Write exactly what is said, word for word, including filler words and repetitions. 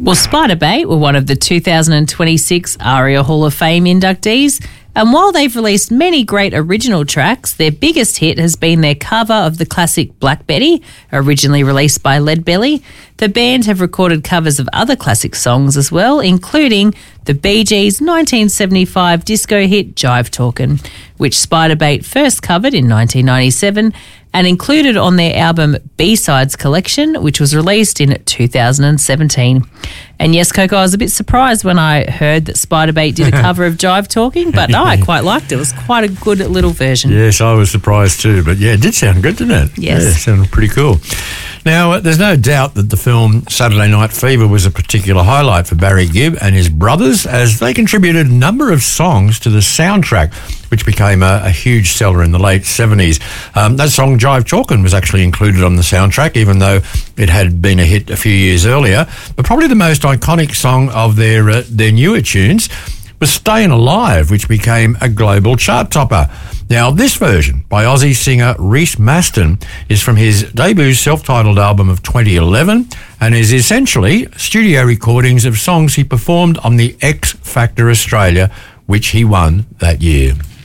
Well, Spiderbait were one of the two thousand twenty-six ARIA Hall of Fame inductees, and while they've released many great original tracks, their biggest hit has been their cover of the classic Black Betty, originally released by Leadbelly. The band have recorded covers of other classic songs as well, including the Bee Gees' nineteen seventy-five disco hit Jive Talkin', which Spiderbait first covered in nineteen ninety-seven and included on their album B-Sides Collection, which was released in two thousand seventeen. And yes, Coco, I was a bit surprised when I heard that Spiderbait did a cover of Jive Talking, but no, I quite liked it. It was quite a good little version. Yes, I was surprised too, but yeah, it did sound good, didn't it? Yes. Yeah, it sounded pretty cool. Now, uh, there's no doubt that the film Saturday Night Fever was a particular highlight for Barry Gibb and his brothers, as they contributed a number of songs to the soundtrack, which became a, a huge seller in the late seventies. Um, that song, Jive Talkin', was actually included on the soundtrack, even though it had been a hit a few years earlier. But probably the most iconic song of their uh, their newer tunes was Stayin' Alive, which became a global chart topper. Now, this version by Aussie singer Reese Maston is from his debut self-titled album of twenty eleven and is essentially studio recordings of songs he performed on the X Factor Australia, which he won that year.